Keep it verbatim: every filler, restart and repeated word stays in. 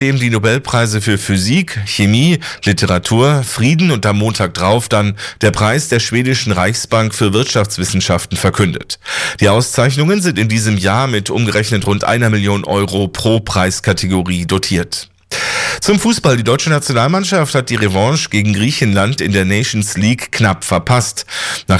Die Nobelpreise für Physik, Chemie, Literatur, Frieden und am Montag drauf dann der Preis der schwedischen Reichsbank für Wirtschaftswissenschaften verkündet. Die Auszeichnungen sind in diesem Jahr mit umgerechnet rund einer Million Euro pro Preiskategorie dotiert. Zum Fußball. Die deutsche Nationalmannschaft hat die Revanche gegen Griechenland in der Nations League knapp verpasst. Nach